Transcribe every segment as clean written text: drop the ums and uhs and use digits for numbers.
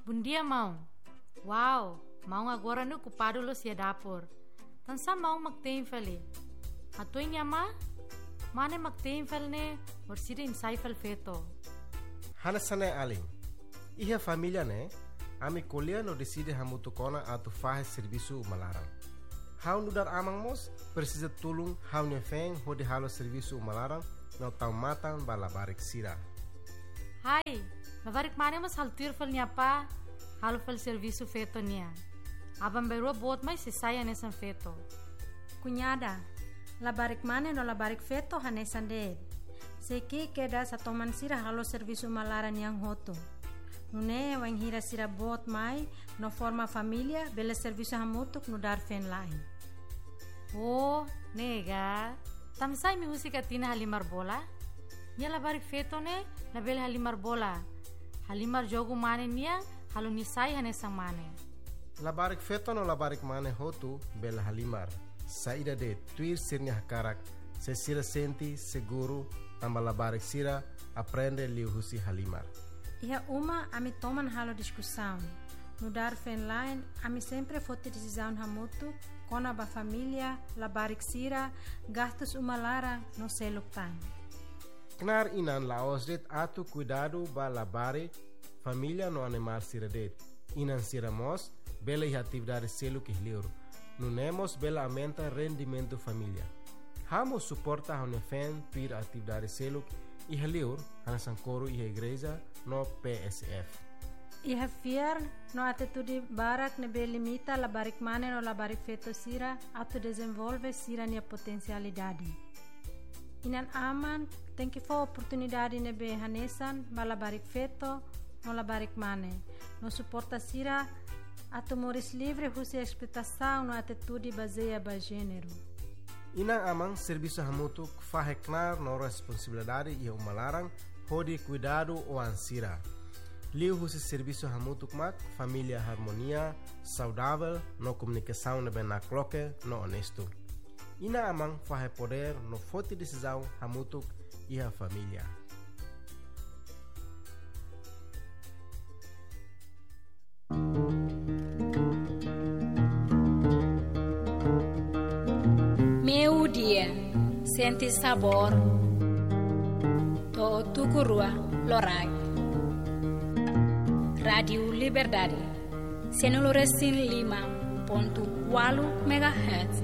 Bom dia, Mau. Wow, Mau agora no ocupado lo sia dapur. Tansa Mau magtein fali. Atoy niya ma? Mane magtein fal ne or sida insay fal feto. Hanasane aling. Iha família ne, ami colher no decide hamutukona atu fahe serviço malaran. Hau nudar amang mos precisa tulung hau ne feng hodi halo serviço malaran no taumatan balabarik sira. Hai, labarik mane mas haltir fal niya pa, halo fal serviço feto niya. Abang berua bot mai sesaya nesan feto. Cunhada, labarik mane no labarik feto hanesan de. Seki keda sa toman sira halo serviço malaran yang hoto. Nune wang hira sira bot mai no forma família bela serviço hamutuk no dar fen lain. Oh, nega. Tamsay mi musika tina halimar bola? Nia labarik feto ne label halimar bola. Halimar jogo mane nia halo nisay hanesang mane. Labarik feto no labarik mane hotu bela halimar. Saída de tuir sirnya hakarak, se sira senti seguro tamba labarik sira aprende liu husi halimar. Iha uma ami toman halo discussão. No dar fen line, ami sempre fote decisão hamutu, kona ba família, labarik sira, gastos umalara no seluk time. Knar inan laos det atu cuidado ba labare família no animar sira det. Inan sira mos, bela iha atividade seluk ihliur. Nunemos bela aumenta rendimento família. Hamo suporta hone fen pir atividade seluk ihliur, hanasan coro iha igreja no PSF. Iha fiar no atitude barak nebe limita labarik mane no labarik feto sira atu desenvolve sira nia potencialidade. Inan aman tem que for oportunidade nebe hanesan ba labarik feto no labarik mane. No suporta sira atu moris livre husi expectação no atitude baseia ba gênero. Inang amang serviço hamutuk faheknar no responsabilidade e umalarang hodi cuidado o ansira. Liu husi serviço hamutuk mak família harmonia, saudável, no comunicação nebe na cloque, no honesto. Ina amang fahe poder no forte decisão hamutuk e a família. Meu dia, sente sabor. To tukurua lorai. Radio Liberdade, 105.8 MHz.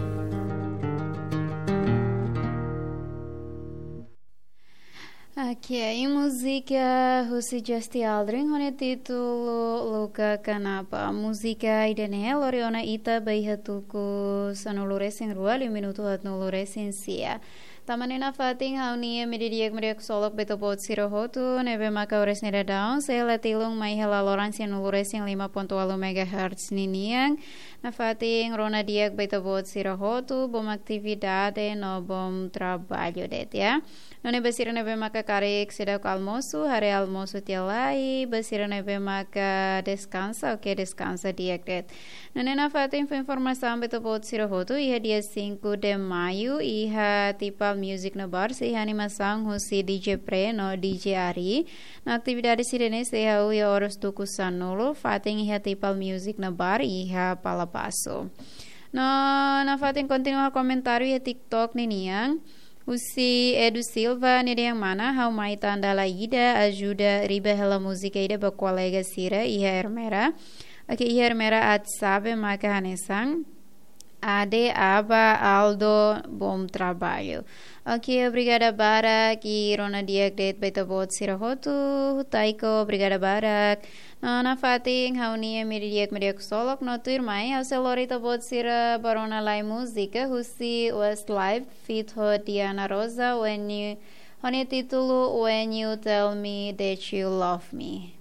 Aqui é música Husi Justi Aldrin, hone título Luka Kanapa. Música idene Loriona Ita Baihatuku Sanuluresin Rua 5 minuto at nuluresin sia. Tamanina fating haunia medidiak mediak solok betobot sirohotu nebe maka ores neda daun sehela tilung mai hela loransia nuluresin 5.8 MHz niniang na fating rona diak betobot sirohotu bom aktividade no bom trabalho det ya. None basira nebe maka karek sedak almoço, hare almoço tialai, basira nebe maka descansa, ok descansa diak det. None na fating informação betobot sirohotu iha dia 5 de maio iha tipal music na bar se animação husi DJ Pre no DJ Ari na atividade sirene se hau ya horas tuku sanolo fating iha tipal music na bar iha palapaso no na fating continua comentário iha TikTok niniang Usi Edu Silva nede yang mana hau mai tanda ida ajuda riba hela música ida ba colega sira iha hermera ok iha hermera at sabe maka hanesang Ade Aba Aldo bom trabalho. Ok, obrigada Barak e Rona Diak det betabot sirahotu Taiko, obrigada Barak. Na fating haunia miridiak mediak solok no tuir mai hau selorita bot sira barona lai música husi was live fit ho Diana Rosa when you hone titulo When You Tell Me That You Love Me.